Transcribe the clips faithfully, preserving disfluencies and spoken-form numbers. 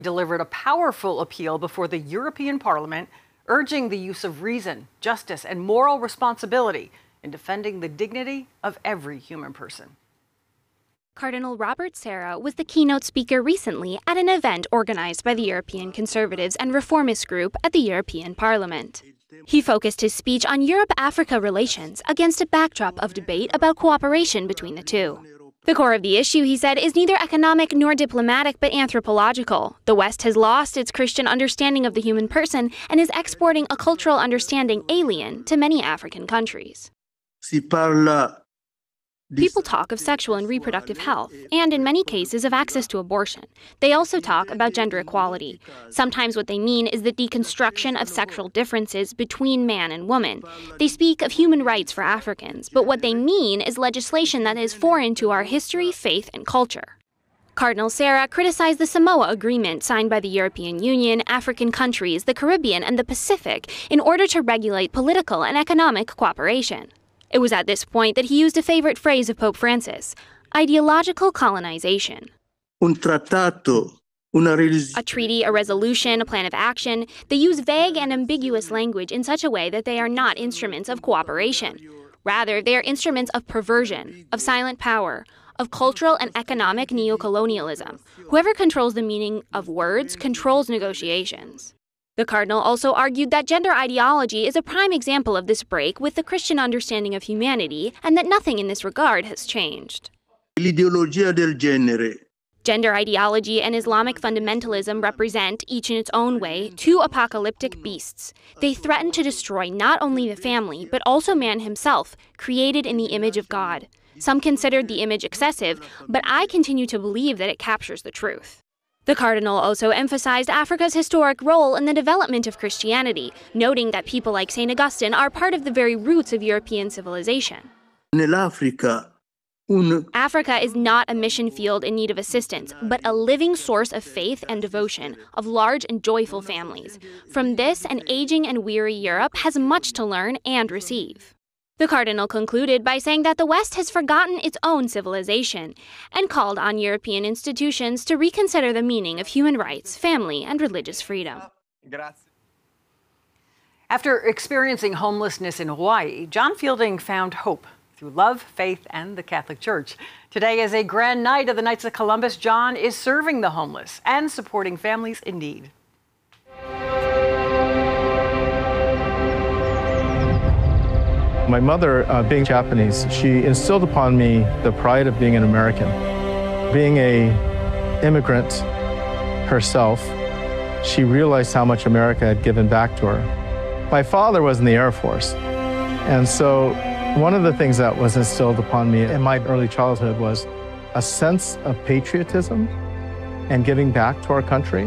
delivered a powerful appeal before the European Parliament, urging the use of reason, justice, and moral responsibility in defending the dignity of every human person. Cardinal Robert Sarah was the keynote speaker recently at an event organized by the European Conservatives and Reformists group at the European Parliament. He focused his speech on Europe-Africa relations against a backdrop of debate about cooperation between the two. The core of the issue, he said, is neither economic nor diplomatic, but anthropological. The West has lost its Christian understanding of the human person and is exporting a cultural understanding alien to many African countries. People talk of sexual and reproductive health, and in many cases of access to abortion. They also talk about gender equality. Sometimes what they mean is the deconstruction of sexual differences between man and woman. They speak of human rights for Africans, but what they mean is legislation that is foreign to our history, faith, and culture. Cardinal Sarah criticized the Samoa Agreement signed by the European Union, African countries, the Caribbean, and the Pacific in order to regulate political and economic cooperation. It was at this point that he used a favorite phrase of Pope Francis, ideological colonization. Un trattato, una a treaty, a resolution, a plan of action, they use vague and ambiguous language in such a way that they are not instruments of cooperation. Rather, they are instruments of perversion, of silent power, of cultural and economic neocolonialism. Whoever controls the meaning of words controls negotiations. The Cardinal also argued that gender ideology is a prime example of this break with the Christian understanding of humanity, and that nothing in this regard has changed. L'ideologia del genere. Gender ideology and Islamic fundamentalism represent, each in its own way, two apocalyptic beasts. They threaten to destroy not only the family, but also man himself, created in the image of God. Some considered the image excessive, but I continue to believe that it captures the truth. The Cardinal also emphasized Africa's historic role in the development of Christianity, noting that people like Saint Augustine are part of the very roots of European civilization. Nell'Africa, un... Africa is not a mission field in need of assistance, but a living source of faith and devotion, of large and joyful families. From this, an aging and weary Europe has much to learn and receive. The Cardinal concluded by saying that the West has forgotten its own civilization and called on European institutions to reconsider the meaning of human rights, family, and religious freedom. After experiencing homelessness in Hawaii, John Fielding found hope through love, faith, and the Catholic Church. Today is a grand night of the Knights of Columbus. John is serving the homeless and supporting families in need. My mother, uh, being Japanese, she instilled upon me the pride of being an American. Being an immigrant herself, she realized how much America had given back to her. My father was in the Air Force, and so one of the things that was instilled upon me in my early childhood was a sense of patriotism and giving back to our country.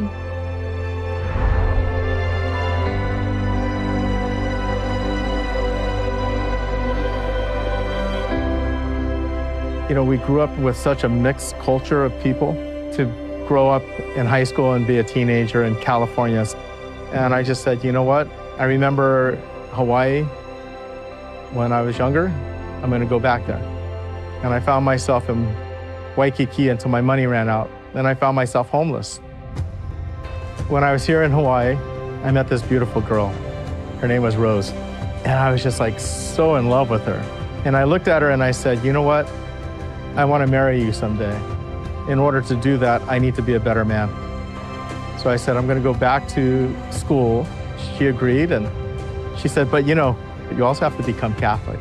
You know, we grew up with such a mixed culture of people. To grow up in high school and be a teenager in California. And I just said, you know what? I remember Hawaii when I was younger. I'm going to go back there. And I found myself in Waikiki until my money ran out. Then I found myself homeless. When I was here in Hawaii, I met this beautiful girl. Her name was Rose. And I was just like so in love with her. And I looked at her and I said, you know what? I want to marry you someday. In order to do that, I need to be a better man. So I said, I'm going to go back to school. She agreed, and she said, but you know, you also have to become Catholic.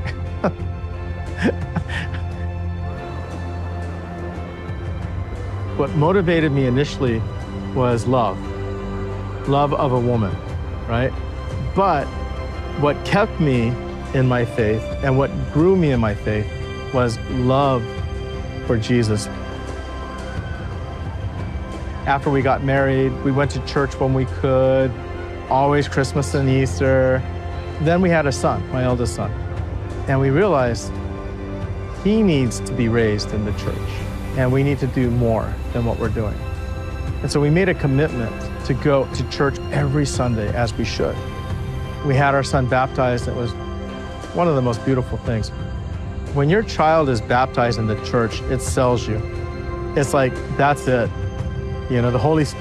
What motivated me initially was love, love of a woman, right? But what kept me in my faith and what grew me in my faith was love for Jesus. After we got married, we went to church when we could, always Christmas and Easter. Then we had a son, my eldest son, and we realized he needs to be raised in the church, and we need to do more than what we're doing. And so we made a commitment to go to church every Sunday, as we should. We had our son baptized. It was one of the most beautiful things. When your child is baptized in the church, it sells you. It's like, that's it. You know, the Holy Spirit